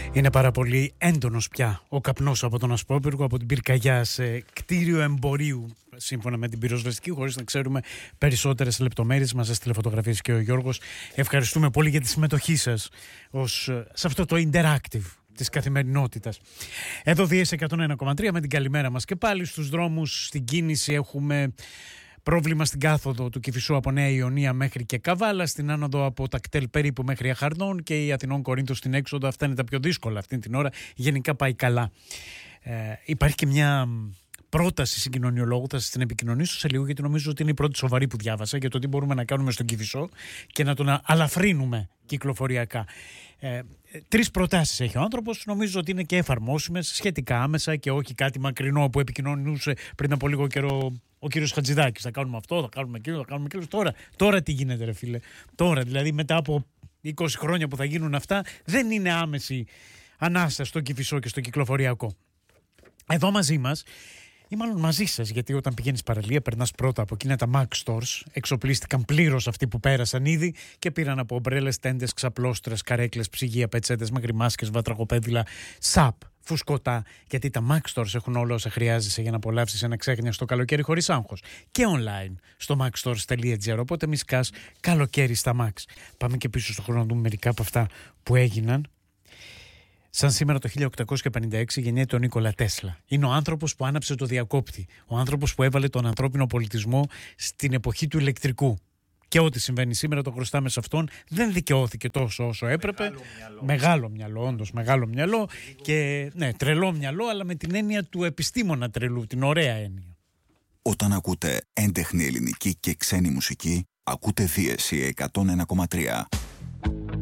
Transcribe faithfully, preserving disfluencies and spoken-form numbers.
Είναι πάρα πολύ έντονος πια ο καπνός από τον Ασπρόπυργο, από την πυρκαγιά σε κτίριο εμπορίου, σύμφωνα με την πυροσβεστική, χωρίς να ξέρουμε περισσότερες λεπτομέρειες. Μας έστειλε φωτογραφίες και ο Γιώργος. Ευχαριστούμε πολύ για τη συμμετοχή σας ως, σε αυτό το interactive της καθημερινότητας. Εδώ Διές εκατόν ένα κόμμα τρία με την καλημέρα μας και πάλι στους δρόμους. Στην κίνηση έχουμε πρόβλημα στην κάθοδο του Κηφισού από Νέα Ιωνία μέχρι και Καβάλα, στην άνοδο από Τακτέλ περίπου μέχρι Αχαρνών και η Αθηνών Κορίνθου στην έξοδο. Αυτά είναι τα πιο δύσκολα αυτή την ώρα. Γενικά πάει καλά. Ε, υπάρχει και μια πρόταση συγκοινωνιολόγου, θα σας την επικοινωνήσω σε λίγο, γιατί νομίζω ότι είναι η πρώτη σοβαρή που διάβασα για το τι μπορούμε να κάνουμε στον Κηφισό και να τον αλαφρύνουμε κυκλοφοριακά. Ε, τρεις προτάσεις έχει ο άνθρωπος, νομίζω ότι είναι και εφαρμόσιμες σχετικά άμεσα και όχι κάτι μακρινό που επικοινωνούσε πριν από λίγο καιρό ο κύριος Χατζηδάκης. Θα κάνουμε αυτό, θα κάνουμε εκείνο, θα κάνουμε εκείνο. Τώρα, τώρα τι γίνεται, ρε φίλε? Τώρα, δηλαδή, μετά από είκοσι χρόνια που θα γίνουν αυτά, δεν είναι άμεση ανάσα στο Κηφισό και στο κυκλοφοριακό. Εδώ μαζί μας, ή μάλλον μαζί σας, γιατί όταν πηγαίνεις παραλία, περνάς πρώτα από εκείνα τα Max Stores. Εξοπλίστηκαν πλήρως αυτοί που πέρασαν ήδη και πήραν από ομπρέλες, τέντες, ξαπλώστρες, καρέκλες, ψυγεία, πετσέτες, μέχρι μάσκες, βατραχοπέδιλα, σαπ, φουσκωτά. Γιατί τα Max Stores έχουν όλα όσα χρειάζεσαι για να απολαύσεις ένα ξέχνιαστο καλοκαίρι χωρίς άγχος. Και online στο maxstores τελεία τζι άρ. Οπότε μη σκάς καλοκαίρι στα Max. Πάμε και πίσω στον χρόνο να δούμε μερικά από αυτά που έγιναν. Σαν σήμερα το χίλια οκτακόσια πενήντα έξι γεννιέται ο Νίκολα Τέσλα. Είναι ο άνθρωπος που άναψε το διακόπτη. Ο άνθρωπος που έβαλε τον ανθρώπινο πολιτισμό στην εποχή του ηλεκτρικού. Και ό,τι συμβαίνει σήμερα το χρωστάμε σε αυτόν. Δεν δικαιώθηκε τόσο όσο έπρεπε. Μεγάλο μυαλό, μεγάλο μυαλό όντως, μεγάλο μυαλό. Και ναι, τρελό μυαλό, αλλά με την έννοια του επιστήμονα τρελού, την ωραία έννοια. Όταν ακούτε έντεχνη ελληνική και ξένη μουσική, ακούτε Δίεση εκατόν ένα κόμμα τρία.